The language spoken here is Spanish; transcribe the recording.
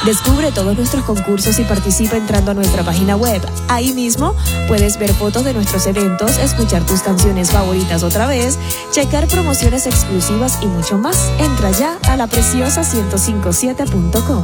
Descubre todos nuestros concursos y participa entrando a nuestra página web. Ahí mismo puedes ver fotos de nuestros eventos, escuchar tus canciones favoritas otra vez, checar promociones exclusivas y mucho más. Entra ya a lapreciosa1057.com.